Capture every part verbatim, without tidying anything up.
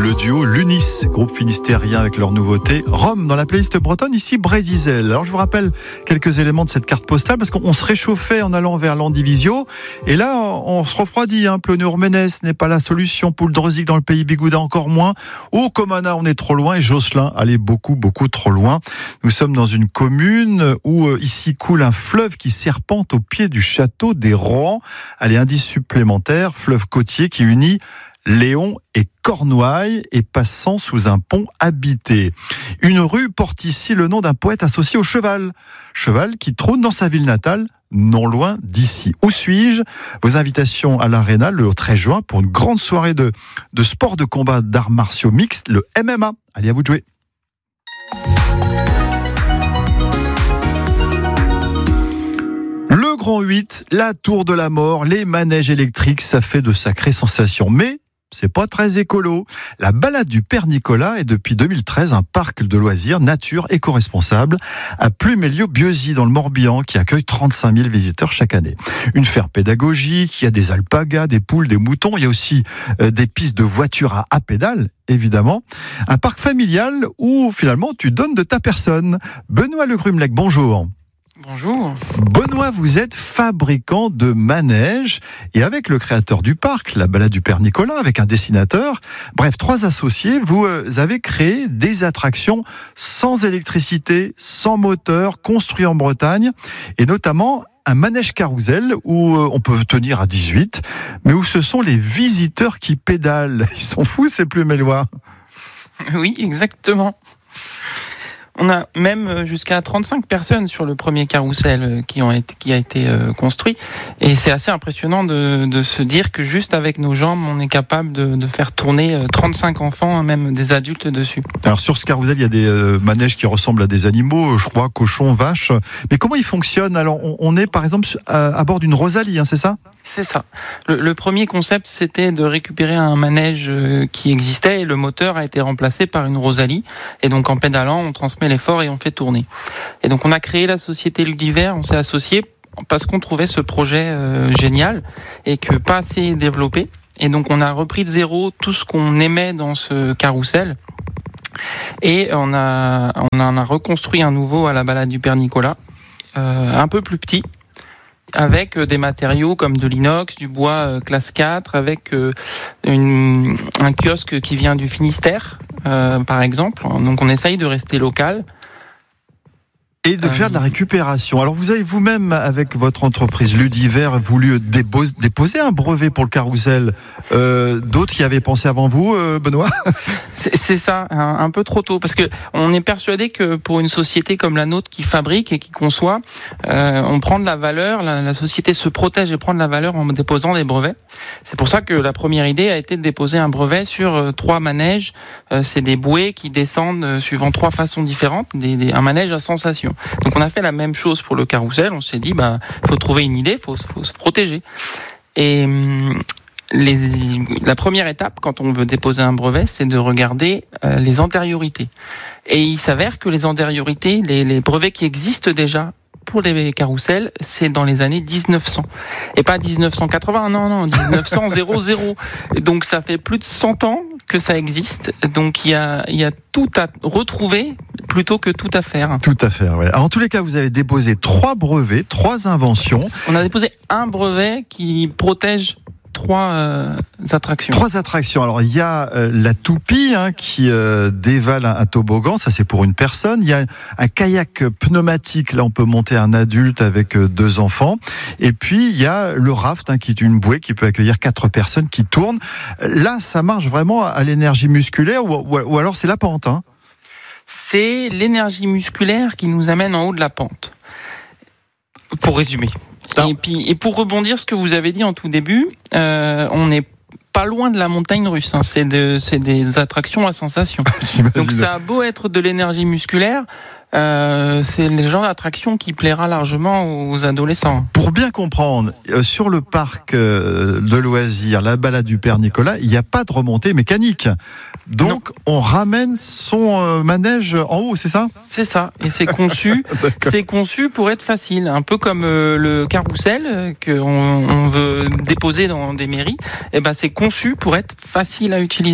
le duo Lunis, groupe finistérien avec leur nouveauté Rome dans la playlist bretonne, ici Brézizel. Alors je vous rappelle quelques éléments de cette carte postale parce qu'on se réchauffait en allant vers l'Andivisio et là on se refroidit, hein. Pleuneau-Urménez n'est pas la solution, Pouldreuzic dans le pays Bigoudin encore moins, au Comana on est trop loin et Josselin allez beaucoup beaucoup trop loin. Nous sommes dans une commune où euh, ici coule un fleuve qui serpente au pied du château des Rohan. Allez, indice supplémentaire, fleuve côtier qui unit Léon et Cornouailles et passant sous un pont habité. Une rue porte ici le nom d'un poète associé au cheval. Cheval qui trône dans sa ville natale, non loin d'ici. Où suis-je ? Vos invitations à l'Arena le treize juin pour une grande soirée de, de sport de combat d'arts martiaux mixtes, le M M A. Allez, à vous de jouer. Le Grand huit, la Tour de la Mort, les manèges électriques, ça fait de sacrées sensations. Mais c'est pas très écolo. La balade du Père Nicolas est depuis deux mille treize un parc de loisirs nature éco-responsable à Pluméliau-Bieuzy dans le Morbihan qui accueille trente-cinq mille visiteurs chaque année. Une ferme pédagogique, il y a des alpagas, des poules, des moutons, il y a aussi euh, des pistes de voitures à, à pédales, évidemment. Un parc familial où finalement tu donnes de ta personne. Benoît Le Grumelec, bonjour. Bonjour. Benoît, vous êtes fabricant de manèges et avec le créateur du parc, la balade du Père Nicolas, avec un dessinateur, bref, trois associés, vous avez créé des attractions sans électricité, sans moteur, construits en Bretagne et notamment un manège carrousel où on peut tenir à dix-huit, mais où ce sont les visiteurs qui pédalent. Ils sont fous, ces Plumélois. Oui, exactement. On a même jusqu'à trente-cinq personnes sur le premier carrousel qui, ont été, qui a été euh, construit. Et c'est assez impressionnant de, de se dire que juste avec nos jambes, on est capable de, de faire tourner trente-cinq enfants, même des adultes dessus. Alors sur ce carrousel, il y a des euh, manèges qui ressemblent à des animaux, je crois, cochons, vaches. Mais comment ils fonctionnent ? Alors on, on est par exemple à, à bord d'une Rosalie, hein, c'est ça ? C'est ça. Le, le premier concept, c'était de récupérer un manège qui existait et le moteur a été remplacé par une Rosalie. Et donc en pédalant, on transmet l'effort et on fait tourner. Et donc on a créé la société Ludiver, on s'est associé parce qu'on trouvait ce projet euh, génial et que pas assez développé. Et donc on a repris de zéro tout ce qu'on aimait dans ce carrousel et on a, on en a reconstruit un nouveau à la balade du Père Nicolas, euh, un peu plus petit, avec des matériaux comme de l'inox, du bois classe quatre, avec une, un kiosque qui vient du Finistère, euh, par exemple. Donc on essaye de rester local. Et de faire de la récupération. Alors vous avez vous-même, avec votre entreprise Ludiver, voulu déposer un brevet pour le carrousel. Euh, d'autres y avaient pensé avant vous, euh, Benoît ? c'est, c'est ça, un, un peu trop tôt, parce que on est persuadé que pour une société comme la nôtre qui fabrique et qui conçoit, euh, on prend de la valeur, la, la société se protège et prend de la valeur en déposant des brevets. C'est pour ça que la première idée a été de déposer un brevet sur euh, trois manèges. Euh, c'est des bouées qui descendent euh, suivant trois façons différentes, des, des, un manège à sensation. Donc on a fait la même chose pour le carrousel, on s'est dit bah faut trouver une idée, faut faut se protéger. Et les, la première étape quand on veut déposer un brevet, c'est de regarder euh, les antériorités. Et il s'avère que les antériorités, les, les brevets qui existent déjà pour les carrousels, c'est dans les années dix-neuf cents. Et pas dix-neuf cent quatre-vingts, non, non, dix-neuf cents. Donc ça fait plus de cent ans que ça existe. Donc il y a, il y a tout à retrouver plutôt que tout à faire. Tout à faire, oui. Alors, en tous les cas, vous avez déposé trois brevets, trois inventions. On a déposé un brevet qui protège trois euh, attractions. Trois attractions. Alors, il y a euh, la toupie hein, qui euh, dévale un, un toboggan, ça c'est pour une personne. Il y a un kayak pneumatique, là on peut monter un adulte avec euh, deux enfants. Et puis, il y a le raft, hein, qui est une bouée qui peut accueillir quatre personnes qui tournent. Là, ça marche vraiment à l'énergie musculaire ou, ou, ou alors c'est la pente, hein. C'est l'énergie musculaire qui nous amène en haut de la pente. Pour résumer. Et, puis, et pour rebondir ce que vous avez dit en tout début, euh, on n'est pas loin de la montagne russe. Hein. C'est, de, c'est des attractions à sensation. Donc ça a beau être de l'énergie musculaire, euh, c'est le genre d'attraction qui plaira largement aux adolescents. Pour bien comprendre, euh, sur le parc euh, de loisirs, la balade du Père Nicolas, il n'y a pas de remontée mécanique. Donc, non. On ramène son euh, manège en haut, c'est ça ? C'est ça. Et c'est conçu, c'est conçu pour être facile. Un peu comme euh, le carrousel euh, qu'on on veut déposer dans des mairies. Et ben, c'est conçu pour être facile à utiliser.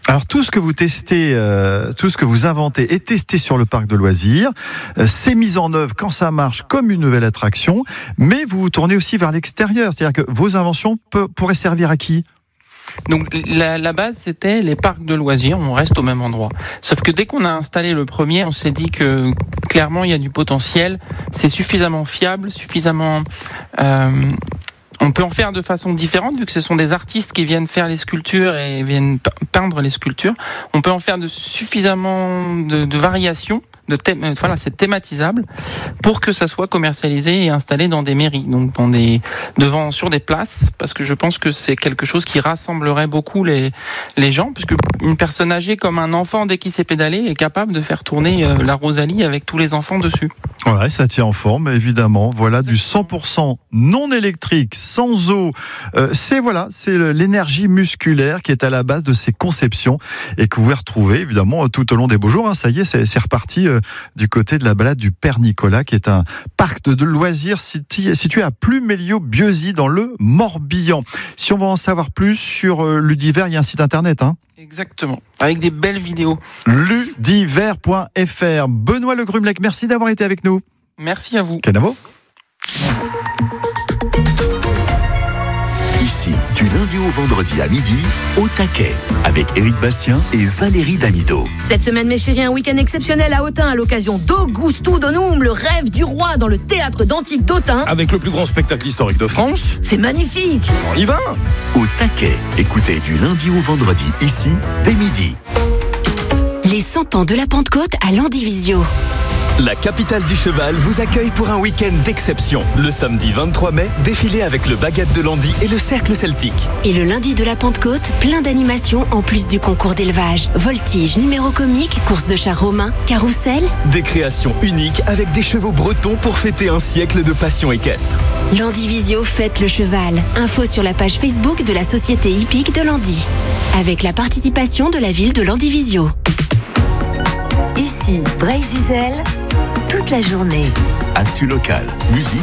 Alors tout ce que vous testez, euh, tout ce que vous inventez est testé sur le parc de loisirs. Euh, c'est mis en œuvre quand ça marche comme une nouvelle attraction, mais vous vous tournez aussi vers l'extérieur. C'est-à-dire que vos inventions peut, pourraient servir à qui ? Donc la, la base, c'était les parcs de loisirs, on reste au même endroit. Sauf que dès qu'on a installé le premier, on s'est dit que clairement il y a du potentiel, c'est suffisamment fiable, suffisamment... Euh, on peut en faire de façon différente, vu que ce sont des artistes qui viennent faire les sculptures et viennent peindre les sculptures. On peut en faire de suffisamment de, de variations. De thème, voilà, c'est thématisable pour que ça soit commercialisé et installé dans des mairies, donc dans des devant sur des places, parce que je pense que c'est quelque chose qui rassemblerait beaucoup les les gens, puisque une personne âgée comme un enfant, dès qu'il sait pédaler, est capable de faire tourner euh, la Rosalie avec tous les enfants dessus. Ouais, ça tient en forme, évidemment. Voilà, du cent pour cent non électrique, sans eau. Euh, c'est voilà, c'est l'énergie musculaire qui est à la base de ces conceptions et que vous pouvez retrouver évidemment tout au long des beaux jours. Hein, ça y est, c'est, c'est reparti. Euh, du côté de la balade du Père Nicolas, qui est un parc de loisirs situé à Pluméliau-Bieuzy dans le Morbihan. Si on veut en savoir plus sur Ludiver, il y a un site internet, hein ? Exactement, avec des belles vidéos. ludiver point f r. Benoît Le Grumelec, merci d'avoir été avec nous. Merci à vous. Canavo. Ici, du lundi au vendredi à midi, au taquet, avec Éric Bastien et Valérie Damido. Cette semaine, mes chéris, un week-end exceptionnel à Autun à l'occasion d'Augusto Donum, le rêve du roi dans le théâtre d'Antique d'Autun. Avec le plus grand spectacle historique de France. C'est magnifique. On y va. Au taquet, écoutez du lundi au vendredi, ici, dès midi. Les cent ans de la Pentecôte à Landivisio. La capitale du cheval vous accueille pour un week-end d'exception. Le samedi vingt-trois mai, défilé avec le Baguette de Landy et le Cercle Celtique. Et le lundi de la Pentecôte, plein d'animations en plus du concours d'élevage. Voltige, numéro comique, course de chars romains, carrousel. Des créations uniques avec des chevaux bretons pour fêter un siècle de passion équestre. Landivisio fête le cheval. Info sur la page Facebook de la Société hippique de Landy. Avec la participation de la ville de Landivisio. Ici, Brézizel, toute la journée. Actu local, musique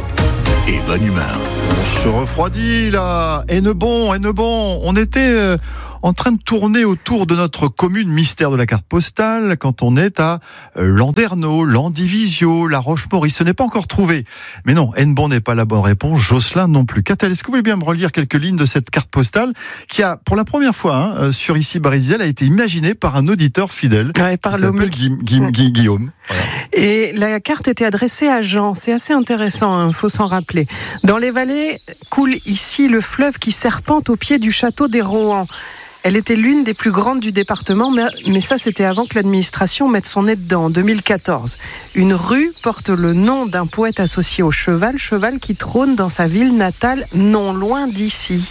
et bonne humeur. On se refroidit là. Hennebon, Hennebon. On était euh, en train de tourner autour de notre commune mystère de la carte postale quand on est à Landerneau, Landivisio, La Roche-Maurice. Ce n'est pas encore trouvé. Mais non, Hennebon n'est pas la bonne réponse. Jocelyn non plus. Catel, est-ce que vous voulez bien me relire quelques lignes de cette carte postale qui a, pour la première fois, hein, sur Ici Brézizel, a été imaginée par un auditeur fidèle. Ouais, par qui s'appelle Guy, Guy, Guy, Guillaume. Voilà. Et la carte était adressée à Jean. C'est assez intéressant, il hein, faut s'en rappeler. Dans les vallées coule ici le fleuve qui serpente au pied du château des Rohan. Elle était l'une des plus grandes du département, mais, mais ça c'était avant que l'administration mette son nez dedans, en deux mille quatorze. Une rue porte le nom d'un poète associé au cheval, cheval qui trône dans sa ville natale, non loin d'ici.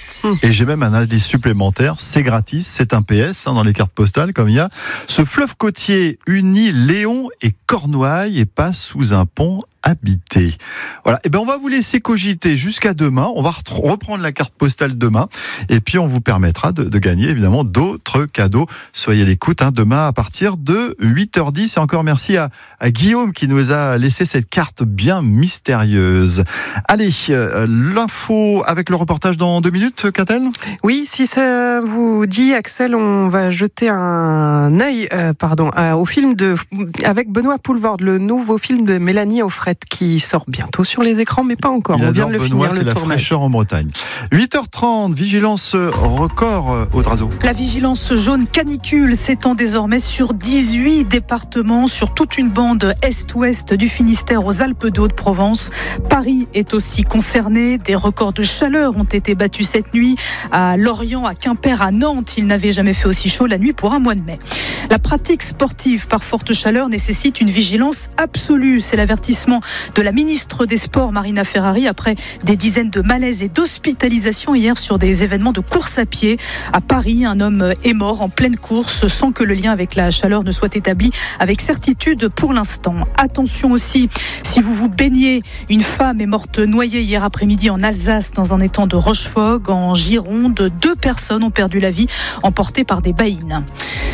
Et j'ai même un indice supplémentaire, c'est gratis, c'est un P S hein, dans les cartes postales comme il y a. Ce fleuve côtier unit Léon et Cornouailles et passe sous un pont habité. Voilà, et ben on va vous laisser cogiter jusqu'à demain. On va reprendre la carte postale demain et puis on vous permettra de, de gagner évidemment d'autres cadeaux. Soyez à l'écoute hein, demain à partir de huit heures dix. Et encore merci à, à Guillaume qui nous a laissé cette carte bien mystérieuse. Allez, euh, l'info avec le reportage dans deux minutes, Catel ? Oui, si ça vous dit, Axel, on va jeter un œil euh, pardon, euh, au film de avec Benoît Poulvord, le nouveau film de Mélanie Offret qui sort bientôt sur les écrans, mais pas encore. Il on vient de le Benoît, finir, c'est le la tournage. fraîcheur en Bretagne. huit heures trente, vigilance record au Drazo. La vigilance jaune canicule s'étend désormais sur dix-huit départements, sur toute une bande est-ouest du Finistère aux Alpes de Haute-Provence. Paris est aussi concerné. Des records de chaleur ont été battus cette nuit à Lorient, à Quimper, à Nantes. Il n'avait jamais fait aussi chaud la nuit pour un mois de mai. La pratique sportive par forte chaleur nécessite une vigilance absolue. C'est l'avertissement de la ministre des Sports, Marina Ferrari, après des dizaines de malaises et d'hospitalisations hier sur des événements de course à pied. À Paris, un homme est mort en pleine course sans que le lien avec la chaleur ne soit établi avec certitude pour l'instant. Attention aussi, si vous vous baignez, une femme est morte noyée hier après-midi en Alsace dans un étang de Rochefort. En Gironde, deux personnes ont perdu la vie emportées par des baïnes. Une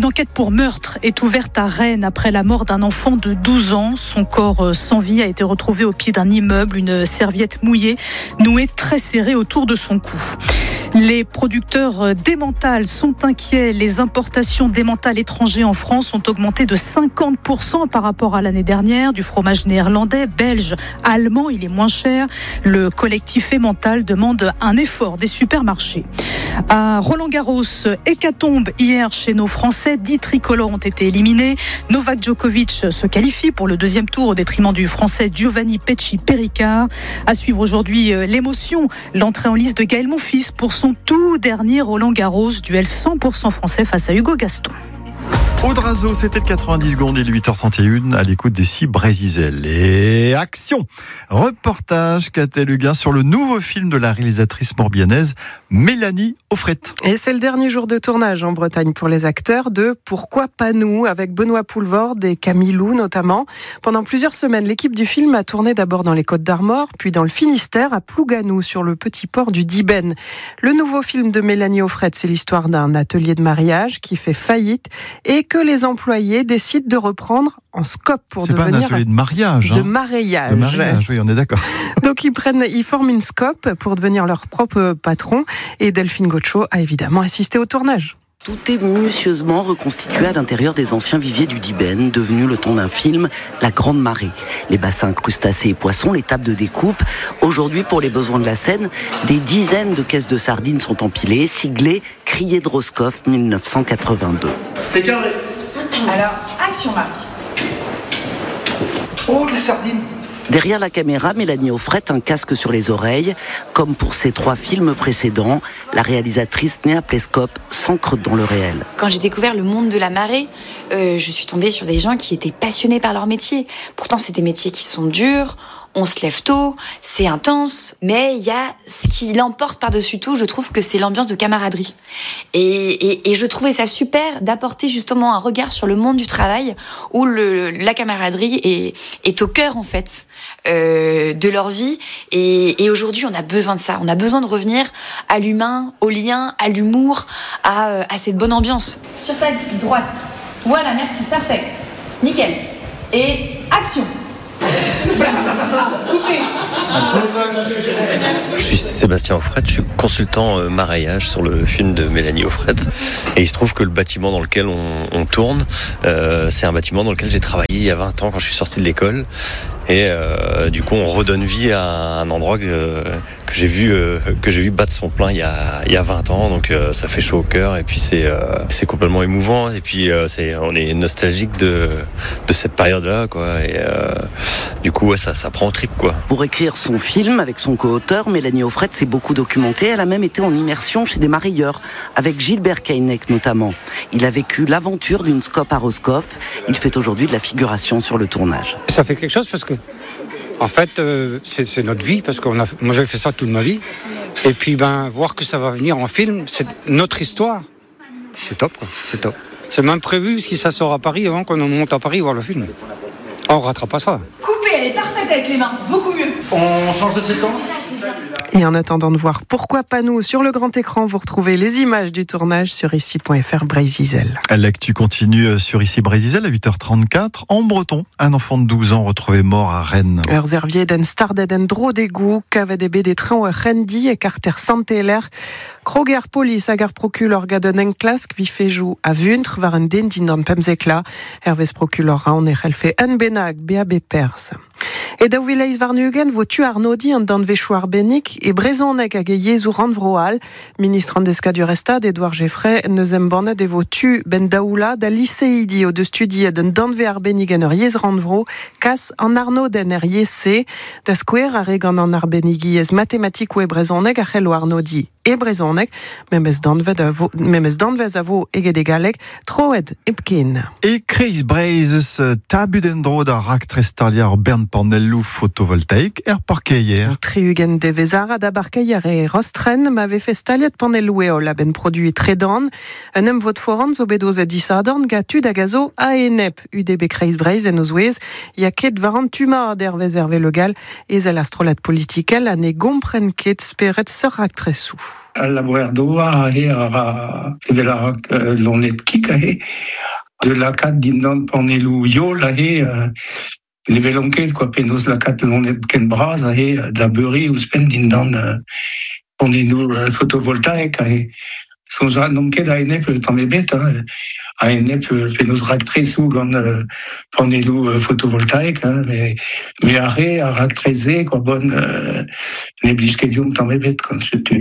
enquête pour meurtre est ouverte à Rennes après la mort d'un enfant de douze ans. Son corps sans vie a été retrouvé au pied d'un immeuble, une serviette mouillée nouée très serrée autour de son cou. Les producteurs d'emmental sont inquiets. Les importations d'emmental étrangers en France ont augmenté de cinquante pour cent par rapport à l'année dernière. Du fromage néerlandais, belge, allemand, il est moins cher. Le collectif emmental demande un effort des supermarchés. À Roland-Garros, hécatombe hier chez nos Français. dix tricolores ont été éliminés. Novak Djokovic se qualifie pour le deuxième tour au détriment du Français Giovanni Pecci-Pericard. À suivre aujourd'hui l'émotion, l'entrée en lice de Gaël Monfils pour son tout dernier Roland-Garros, duel cent pour cent français face à Hugo Gaston. Audrazo, c'était le quatre-vingt-dix secondes, il est huit heures trente et une à l'écoute des six Brésisel. Et action! Reportage Catel Huguin sur le nouveau film de la réalisatrice morbihannaise Mélanie Offrette. Et c'est le dernier jour de tournage en Bretagne pour les acteurs de Pourquoi pas nous, avec Benoît Poulvorde et Camille Lou notamment. Pendant plusieurs semaines, l'équipe du film a tourné d'abord dans les Côtes-d'Armor, puis dans le Finistère, à Plouganou, sur le petit port du Diben. Le nouveau film de Mélanie Offrette, c'est l'histoire d'un atelier de mariage qui fait faillite et que les employés décident de reprendre en scope pour c'est devenir... C'est pas un atelier de mariage. De hein. mariage. De mariage, oui, on est d'accord. Donc ils prennent, ils forment une scope pour devenir leur propre patron. Et Delphine Gaucho a évidemment assisté au tournage. Tout est minutieusement reconstitué à l'intérieur des anciens viviers du Diben, devenu le temps d'un film, La Grande Marée. Les bassins crustacés et poissons, les tables de découpe. Aujourd'hui, pour les besoins de la scène, des dizaines de caisses de sardines sont empilées, siglées « Crier de Roscoff dix-neuf cent quatre-vingt-deux ». C'est carré. Alors, action Marc. Oh, de la sardine. Derrière la caméra, Mélanie Offrette, un casque sur les oreilles. Comme pour ses trois films précédents, la réalisatrice née à Plescope s'ancre dans le réel. Quand j'ai découvert le monde de la marée, euh, je suis tombée sur des gens qui étaient passionnés par leur métier. Pourtant, c'est des métiers qui sont durs. On se lève tôt, c'est intense, mais il y a ce qui l'emporte par-dessus tout, je trouve que c'est l'ambiance de camaraderie. Et, et, et je trouvais ça super d'apporter justement un regard sur le monde du travail où le, la camaraderie est, est au cœur en fait euh, de leur vie. Et, et aujourd'hui, on a besoin de ça. On a besoin de revenir à l'humain, au lien, à l'humour, à, à cette bonne ambiance. Sur ta droite. Voilà, merci, parfait. Nickel. Et action. Je suis Sébastien Offrette, je suis consultant euh, maraillage sur le film de Mélanie Offrette. Et il se trouve que le bâtiment dans lequel on, on tourne, euh, c'est un bâtiment dans lequel j'ai travaillé il y a vingt ans quand je suis sorti de l'école. Et euh, du coup, on redonne vie à un endroit que, que j'ai vu euh, que j'ai vu battre son plein il y a il y a vingt ans. Donc euh, ça fait chaud au cœur et puis c'est euh, c'est complètement émouvant. Et puis euh, c'est on est nostalgique de de cette période-là, quoi. Et euh, du coup, ouais, ça ça prend au trip, quoi. Pour écrire son film avec son co-auteur, Mélanie Offrette s'est beaucoup documentée. Elle a même été en immersion chez des marailleurs, avec Gilbert Keinec notamment. Il a vécu l'aventure d'une scope à Roscoff. Il fait aujourd'hui de la figuration sur le tournage. Ça fait quelque chose parce que en fait, euh, c'est, c'est notre vie, parce que moi j'ai fait ça toute ma vie. Et puis ben voir que ça va venir en film, c'est notre histoire. C'est top, quoi. C'est top. C'est même prévu si ça sort à Paris avant qu'on monte à Paris voir le film. On rattrape pas ça. Coupée, elle est parfaite avec les mains, beaucoup mieux. On change de séquence. Et en attendant de voir Pourquoi pas nous sur le grand écran, vous retrouvez les images du tournage sur ici point f r Brésisel. L'actu continue sur ici Brésisel à huit heures trente-quatre. En Breton, un enfant de douze ans retrouvé mort à Rennes. Erzervier den stardet en dro degou, kavdb des trains à Rendi et carter santeler. Kroger police agar procureur gaden enklask vi fejou à Vuntre var un den din dan pemzekla. Herves procureur a on e helfe en benag B A B pers. Et da vileiz varnugen vo tu Arnodi an dan vechou arbenik e brezonek hag e yezou randvroal. Ministre an deska du restad, Edouard Geffray, neuzem bannet e vo tu ben daoula da liseidi o de studiet den dan ve arbenik en ur yez randvro, kas an arno den er yezse, da skouer a regan an arbenik yez matematik ou e brezonek a c'hello Arnodi e brezonek, memez danvez a vo, memez danvez a vo eget e galek, troed e pken. Et Chris Brazes tabudendro da rak trestaliar Bern panellu photovoltaïque er parqueier. Triugen de Vezara da Barqueier et Rostren m'avait fait staliet panellu e ol a ben produit tredan. Un homme vot foran zo bedoz a disadorn gatu da gazo a enep U D B Kreis Breiz en ozouez. Ya ket varant tuma der vezerve legal ez el astrolat politikel a ne gompren ket speret seur actresou. La boerdoa e ara vela lonet kik e de la kat dindan panellu yo la e le velonket quoi penos la kat lonet ken braz e da beuri ou spen dindan panellu photovoltaïque e son jan nomket a enep tamebet a enep penos ractresou gant panellu photovoltaïque mais mais are a ractreze quoi bonne ne bliskedium tamebet quand tu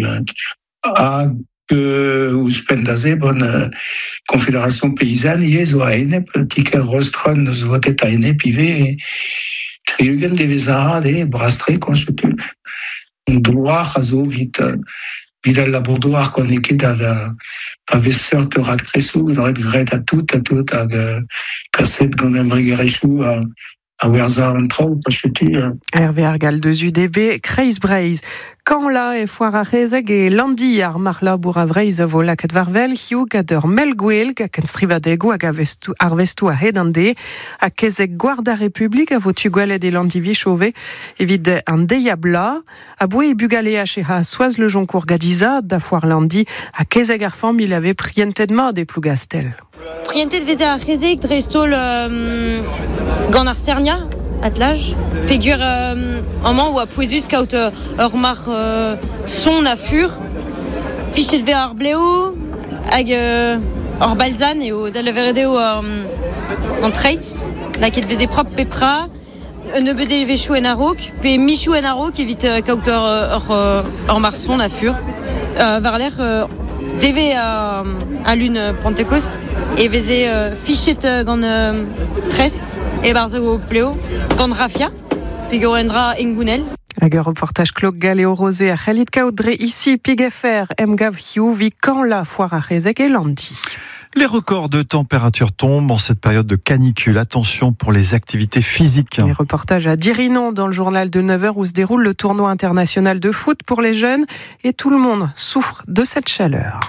a que ou spendaze bonne euh, confédération paysanne yezo a enep tiker rostron votet a enep ive triugen de vezara de brastre constitue on doit razo vite vidal la bourdoir qu'on est quitte à la pavesseur de ractresou dans être vrai à tout à tout à cassette qu'on aimerait guérir à à Werza Antrau, constitue Hervé Argal de U D B Kreis Breiz. Quand la e foar a rezeg e landi ar marla bour a vreiz vo laket varvel, hiu gader melgwel ga ken strivadego hag ar vestu a hedande, a kezeg Guarda Republik a vo tu gwelet e landivi chove, evit an deiabla, a boue e bugale a cheha soaz le joncourt gadiza, da foar landi, a kezeg ar fam il ave prientet ma de plougastel. Prientet veze a rezeg drestol euh, gant ar sternia, atlaj. Pegur euh, amant ou a poezus kaut euh, ur mar euh, son a fur. Fichet ve ar bleo, hag euh, ur balzan eo da leveredeo euh, an treit. Laket veze prop peptra, un ebede vechou en arok, pe michou en arok evit euh, kaut ur, ur, ur mar son a fur. Euh, var l'air euh, deve a, a lune Pentecost e veze euh, fichet euh, gant euh, tres e barzo o pleo gant rafia pe gorendra engounel. Hag ur reportage klok galeo rosé a c'hellit kaout dre ici pigefer em gav hiou vi kan la foar a rezeg e landi. Les records de température tombent en cette période de canicule. Attention pour les activités physiques. Les reportages à Dirinon dans le journal de neuf heures où se déroule le tournoi international de foot pour les jeunes et tout le monde souffre de cette chaleur.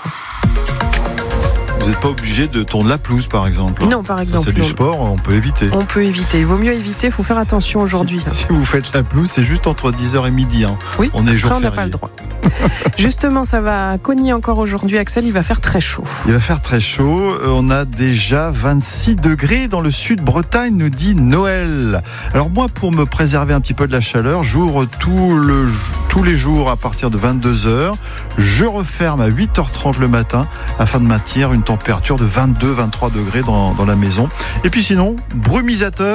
Vous n'êtes pas obligé de tourner la pelouse, par exemple. Non, par exemple. C'est du sport, on peut éviter. On peut éviter. Il vaut mieux éviter, il faut faire attention aujourd'hui. Si, si vous faites la pelouse, c'est juste entre dix heures et midi. Hein. Oui, on est jour on n'a pas le droit. Justement, ça va cogner encore aujourd'hui, Axel, il va faire très chaud. Il va faire très chaud. On a déjà vingt-six degrés dans le sud Bretagne, nous dit Noël. Alors moi, pour me préserver un petit peu de la chaleur, j'ouvre tout le, tous les jours à partir de vingt-deux heures. Je referme à huit heures trente le matin afin de maintenir une température de vingt-deux à vingt-trois degrés dans, dans la maison. Et puis sinon, brumisateur.